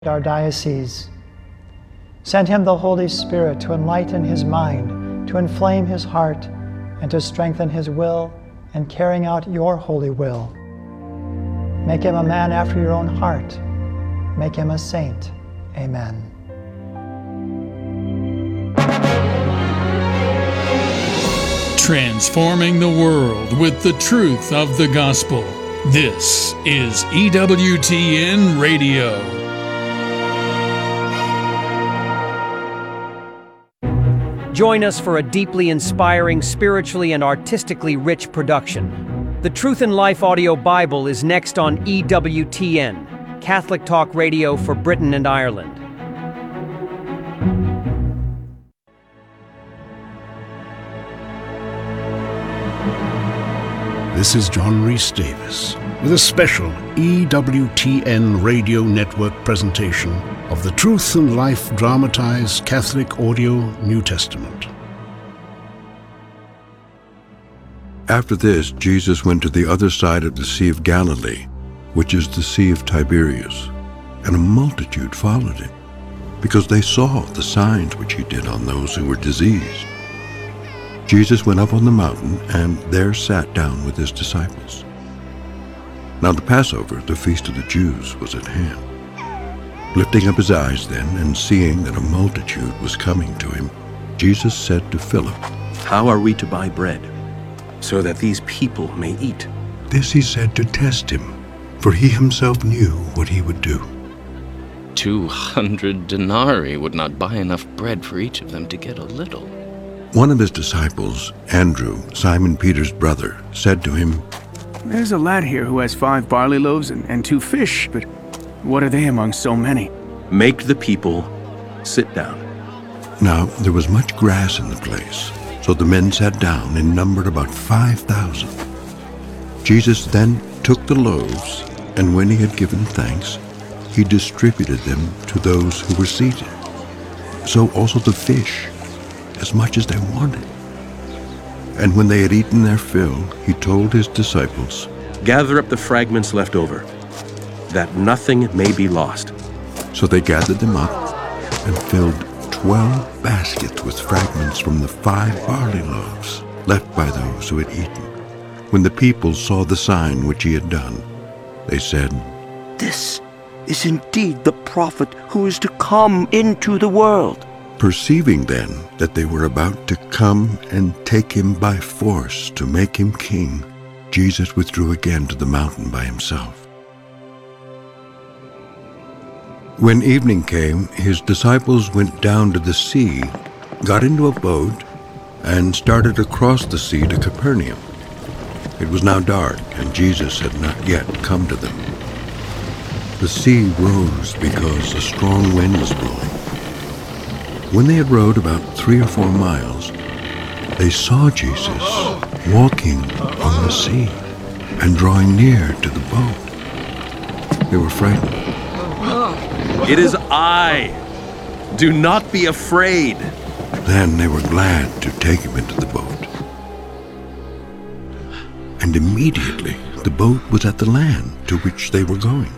our diocese. Send him the Holy Spirit to enlighten his mind, to inflame his heart, and to strengthen his will in carrying out your holy will. Make him a man after your own heart. Make him a saint. Amen. Transforming the world with the truth of the gospel. This is EWTN Radio. Join us for a deeply inspiring, spiritually and artistically rich production. The Truth in Life Audio Bible is next on EWTN, Catholic Talk Radio for Britain and Ireland. This is John Rhys Davis with a special EWTN Radio Network presentation of the Truth and Life dramatized Catholic audio New Testament. After this, Jesus went to the other side of the Sea of Galilee, which is the Sea of Tiberias, and a multitude followed him, because they saw the signs which he did on those who were diseased. Jesus went up on the mountain and there sat down with his disciples. Now the Passover, the feast of the Jews, was at hand. Lifting up his eyes then, and seeing that a multitude was coming to him, Jesus said to Philip, "How are we to buy bread, so that these people may eat?" This he said to test him, for he himself knew what he would do. 200 denarii would not buy enough bread for each of them to get a little. One of his disciples, Andrew, Simon Peter's brother, said to him, "There's a lad here who has 5 barley loaves and 2 fish, but what are they among so many?" Make the people sit down. Now there was much grass in the place, so the men sat down and numbered about 5,000. Jesus then took the loaves, and when he had given thanks, he distributed them to those who were seated. So also the fish, as much as they wanted. And when they had eaten their fill, he told his disciples, "Gather up the fragments left over, that nothing may be lost." So they gathered them up and filled 12 baskets with fragments from the 5 barley loaves left by those who had eaten. When the people saw the sign which he had done, they said, "This is indeed the prophet who is to come into the world." Perceiving then that they were about to come and take him by force to make him king, Jesus withdrew again to the mountain by himself. When evening came, his disciples went down to the sea, got into a boat, and started across the sea to Capernaum. It was now dark, and Jesus had not yet come to them. The sea rose because a strong wind was blowing. When they had rowed about 3 or 4 miles, they saw Jesus walking on the sea and drawing near to the boat. They were frightened. "It is I. Do not be afraid." Then they were glad to take him into the boat. And immediately the boat was at the land to which they were going.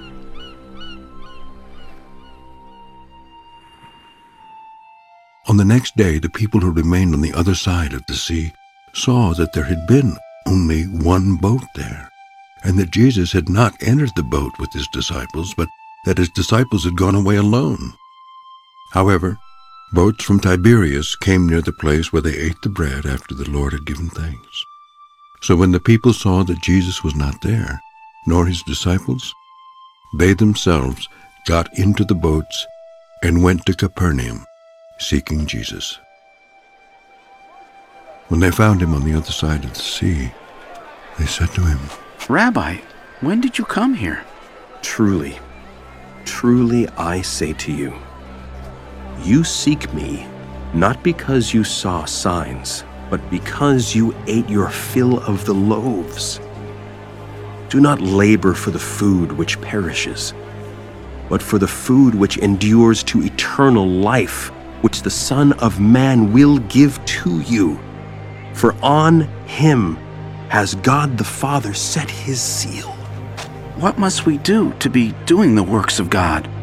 On the next day, the people who remained on the other side of the sea saw that there had been only one boat there, and that Jesus had not entered the boat with his disciples, but that his disciples had gone away alone. However, boats from Tiberias came near the place where they ate the bread after the Lord had given thanks. So when the people saw that Jesus was not there, nor his disciples, they themselves got into the boats and went to Capernaum, seeking Jesus. When they found him on the other side of the sea, they said to him, "Rabbi, when did you come here?" Truly, truly I say to you, you seek me not because you saw signs, but because you ate your fill of the loaves. Do not labor for the food which perishes, but for the food which endures to eternal life, which the Son of Man will give to you. For on him has God the Father set his seal." What must we do to be doing the works of God?